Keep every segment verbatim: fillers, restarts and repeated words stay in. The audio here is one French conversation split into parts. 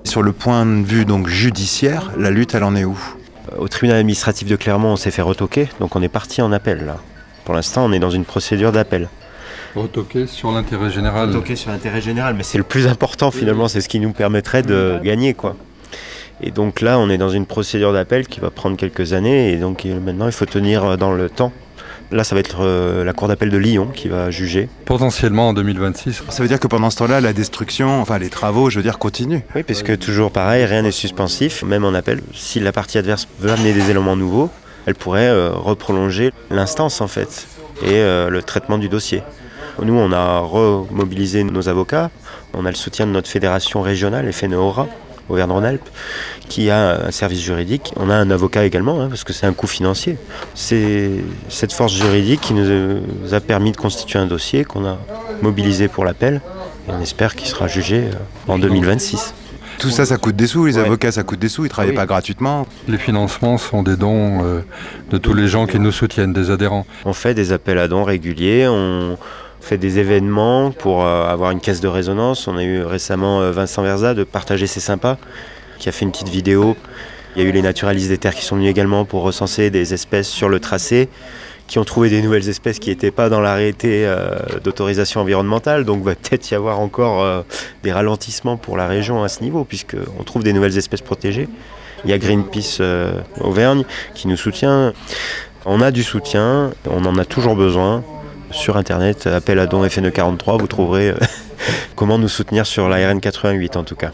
Sur le point de vue donc judiciaire, la lutte, elle en est où ? Au tribunal administratif de Clermont, on s'est fait retoquer, donc on est parti en appel là. Pour l'instant, on est dans une procédure d'appel. Retoquer sur l'intérêt général. Retoquer sur l'intérêt général, mais c'est le plus important finalement, c'est ce qui nous permettrait de gagner, quoi. Et donc là, on est dans une procédure d'appel qui va prendre quelques années, et donc maintenant, il faut tenir dans le temps. Là, ça va être euh, la cour d'appel de Lyon qui va juger. Potentiellement en deux mille vingt-six. Ça veut dire que pendant ce temps-là, la destruction, enfin les travaux, je veux dire, continuent. Oui, puisque toujours pareil, rien n'est suspensif, même en appel. Si la partie adverse veut amener des éléments nouveaux, elle pourrait euh, reprolonger l'instance en fait, et euh, le traitement du dossier. Nous, on a remobilisé nos avocats, on a le soutien de notre fédération régionale, F N O R A, Auvergne-Rhône-Alpes, qui a un service juridique. On a un avocat également, hein, parce que c'est un coût financier. C'est cette force juridique qui nous a permis de constituer un dossier qu'on a mobilisé pour l'appel, et on espère qu'il sera jugé en deux mille vingt-six. Tout ça, ça coûte des sous, les Ouais. avocats, ça coûte des sous, ils ne travaillent Oui. pas gratuitement. Les financements sont des dons euh, de tous les gens qui nous soutiennent, des adhérents. On fait des appels à dons réguliers, on fait des événements pour euh, avoir une caisse de résonance. On a eu récemment euh, Vincent Verza de Partager c'est sympa, qui a fait une petite vidéo. Il y a eu les naturalistes des terres qui sont venus également pour recenser des espèces sur le tracé, qui ont trouvé des nouvelles espèces qui n'étaient pas dans l'arrêté euh, d'autorisation environnementale. Donc il va peut-être y avoir encore euh, des ralentissements pour la région à ce niveau, puisqu'on trouve des nouvelles espèces protégées. Il y a Greenpeace euh, Auvergne qui nous soutient. On a du soutien, on en a toujours besoin. Sur internet, appel à dons F N E quarante-trois, vous trouverez euh, comment nous soutenir sur la R N quatre-vingt-huit en tout cas.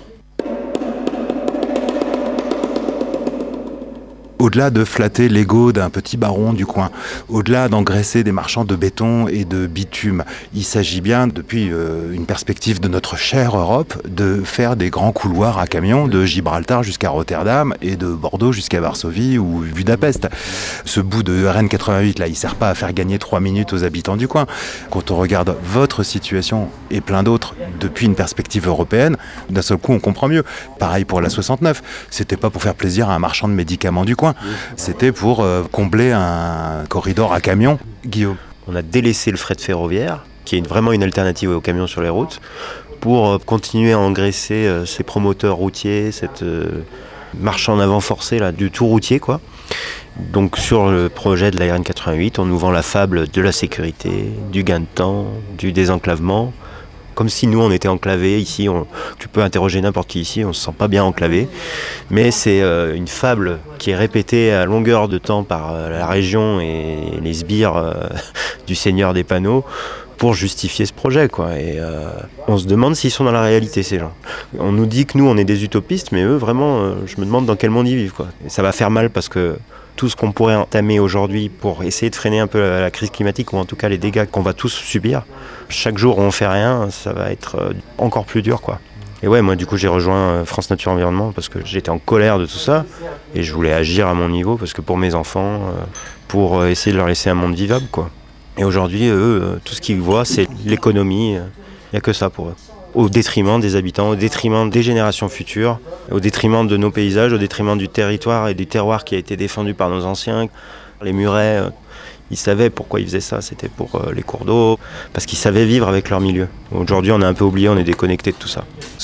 Au-delà de flatter l'ego d'un petit baron du coin, au-delà d'engraisser des marchands de béton et de bitume, il s'agit bien, depuis euh, une perspective de notre chère Europe, de faire des grands couloirs à camion de Gibraltar jusqu'à Rotterdam et de Bordeaux jusqu'à Varsovie ou Budapest. Ce bout de R N quatre-vingt-huit, là, il ne sert pas à faire gagner trois minutes aux habitants du coin. Quand on regarde votre situation et plein d'autres depuis une perspective européenne, d'un seul coup, on comprend mieux. Pareil pour la soixante-neuf, c'était pas pour faire plaisir à un marchand de médicaments du coin. C'était pour euh, combler un corridor à camion. Guillaume. On a délaissé le fret ferroviaire, qui est une- vraiment une alternative aux camions sur les routes, pour euh, continuer à engraisser euh, ces promoteurs routiers, cette euh, marche en avant forcée là, du tout routier, quoi. Donc sur le projet de la R N quatre-vingt-huit, on nous vend la fable de la sécurité, du gain de temps, du désenclavement. Comme si nous on était enclavés ici, on, tu peux interroger n'importe qui ici, on se sent pas bien enclavé. Mais c'est euh, une fable qui est répétée à longueur de temps par euh, la région et les sbires euh, du seigneur des panneaux pour justifier ce projet, quoi. Et euh, on se demande s'ils sont dans la réalité, ces gens. On nous dit que nous on est des utopistes, mais eux vraiment, euh, je me demande dans quel monde ils vivent, quoi. Et ça va faire mal parce que tout ce qu'on pourrait entamer aujourd'hui pour essayer de freiner un peu la, la crise climatique, ou en tout cas les dégâts qu'on va tous subir, chaque jour où on fait rien, ça va être euh, encore plus dur, quoi. Et ouais, moi du coup j'ai rejoint euh, France Nature Environnement parce que j'étais en colère de tout ça et je voulais agir à mon niveau parce que pour mes enfants, euh, pour euh, essayer de leur laisser un monde vivable, quoi. Et aujourd'hui, eux, euh, tout ce qu'ils voient, c'est l'économie. Il n'y a que ça pour eux. Au détriment des habitants, au détriment des générations futures, au détriment de nos paysages, au détriment du territoire et du terroir qui a été défendu par nos anciens. Les Murets, euh, ils savaient pourquoi ils faisaient ça, c'était pour euh, les cours d'eau, parce qu'ils savaient vivre avec leur milieu. Aujourd'hui, on est un peu oublié, on est déconnecté de tout ça.